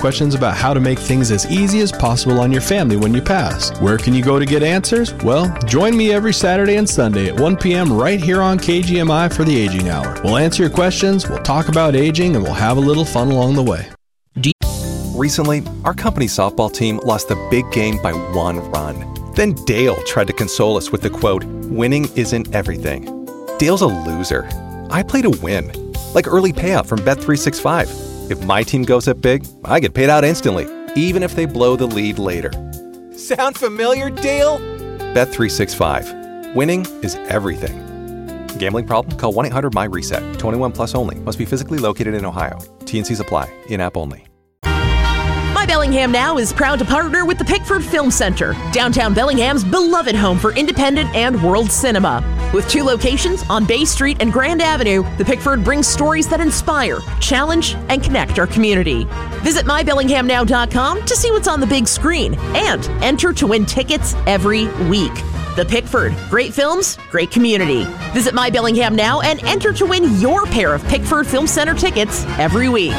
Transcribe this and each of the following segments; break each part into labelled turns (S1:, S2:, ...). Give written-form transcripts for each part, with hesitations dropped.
S1: questions about how to make things as easy as possible on your family when you pass. Where can you go to get answers? Well, join me every Saturday and Sunday at 1 p.m. right here on KGMI for the Aging Hour. We'll answer your questions, we'll talk about aging, and we'll have a little fun along the way.
S2: Recently, our company softball team lost the big game by 1 run. Then Dale tried to console us with the quote, "Winning isn't everything." Dale's a loser. I play to win. Like early payout from Bet365. If my team goes up big, I get paid out instantly, even if they blow the lead later. Sound familiar, Dale? Bet365. Winning is everything. Gambling problem? Call 1-800-MY-RESET. 21 plus only. Must be physically located in Ohio. T&Cs apply. In-app only.
S3: My Bellingham Now is proud to partner with the Pickford Film Center, downtown Bellingham's beloved home for independent and world cinema. With 2 locations on Bay Street and Grand Avenue, the Pickford brings stories that inspire, challenge, and connect our community. Visit mybellinghamnow.com to see what's on the big screen and enter to win tickets every week. The Pickford. Great films, great community. Visit My Bellingham Now and enter to win your pair of Pickford Film Center tickets every week.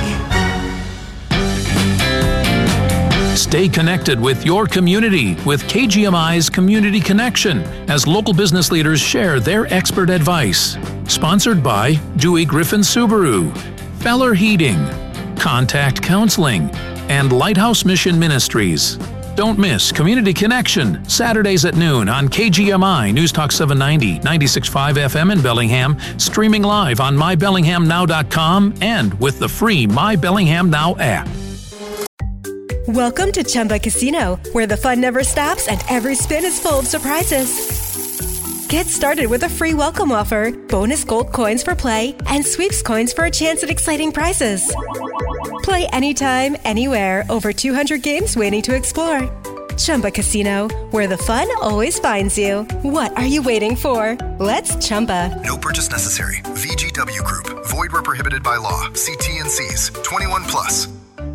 S4: Stay connected with your community with KGMI's Community Connection as local business leaders share their expert advice. Sponsored by Dewey Griffin Subaru, Feller Heating, Contact Counseling, and Lighthouse Mission Ministries. Don't miss Community Connection, Saturdays at noon on KGMI News Talk 790, 96.5 FM in Bellingham, streaming live on mybellinghamnow.com and with the free My Bellingham Now app.
S5: Welcome to Chumba Casino, where the fun never stops and every spin is full of surprises. Get started with a free welcome offer, bonus gold coins for play, and sweeps coins for a chance at exciting prizes. Play anytime, anywhere, over 200 games waiting to explore. Chumba Casino, where the fun always finds you. What are you waiting for? Let's Chumba.
S6: No purchase necessary. VGW Group. Void where prohibited by law. See T&Cs. 21 plus.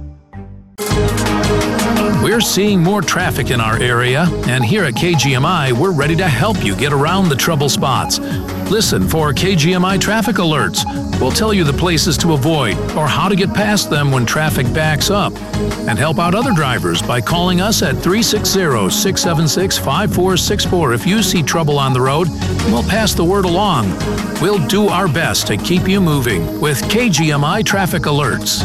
S4: We're seeing more traffic in our area, and here at KGMI, we're ready to help you get around the trouble spots. Listen for KGMI traffic alerts. We'll tell you the places to avoid or how to get past them when traffic backs up. And help out other drivers by calling us at 360-676-5464 if you see trouble on the road. We'll pass the word along. We'll do our best to keep you moving with KGMI traffic alerts.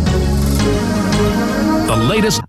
S4: The latest.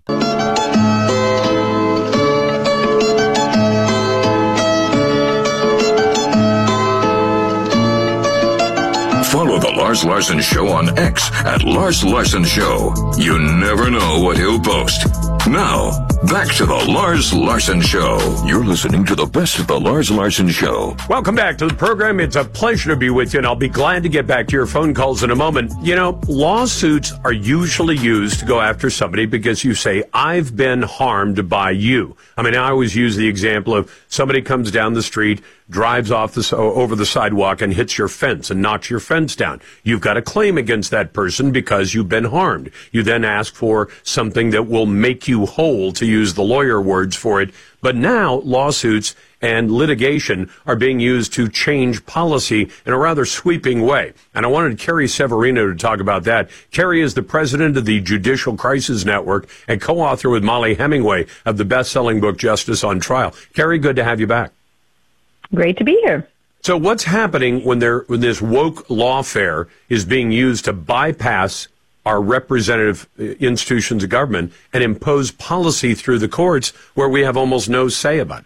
S7: Follow The Lars Larson Show on X at Lars Larson Show. You never know what he'll post. Now, back to The Lars Larson Show. You're listening to the best of The Lars Larson Show.
S8: Welcome back to the program. It's a pleasure to be with you, and I'll be glad to get back to your phone calls in a moment. You know, lawsuits are usually used to go after somebody because you say, I've been harmed by you. I mean, I always use the example of somebody comes down the street, drives off over the sidewalk and hits your fence and knocks your fence down. You've got a claim against that person because you've been harmed. You then ask for something that will make you whole, to use the lawyer words for it. But now lawsuits and litigation are being used to change policy in a rather sweeping way. And I wanted Carrie Severino to talk about that. Carrie is the president of the Judicial Crisis Network and co-author with Molly Hemingway of the best-selling book Justice on Trial. Carrie, good to have you back.
S9: Great to be here.
S8: So what's happening when this woke lawfare is being used to bypass our representative institutions of government and impose policy through the courts where we have almost no say about it?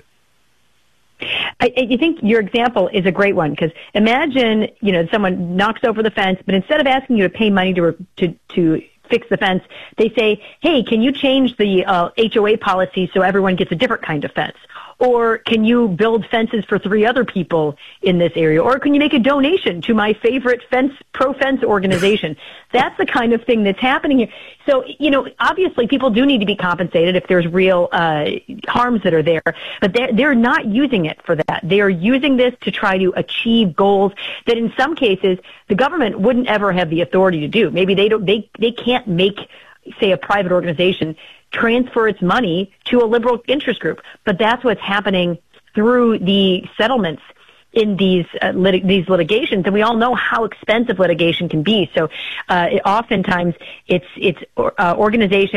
S9: I think your example is a great one, because imagine, someone knocks over the fence, but instead of asking you to pay money to fix the fence, they say, hey, can you change the HOA policy so everyone gets a different kind of fence? Or can you build fences for 3 other people in this area? Or can you make a donation to my favorite pro-fence organization? That's the kind of thing that's happening here. So, obviously people do need to be compensated if there's real harms that are there, but they're not using it for that. They are using this to try to achieve goals that in some cases the government wouldn't ever have the authority to do. Maybe they can't make, say, a private organization transfer its money to a liberal interest group. But that's what's happening through the settlements in these litigations, and we all know how expensive litigation can be. So oftentimes it's organizations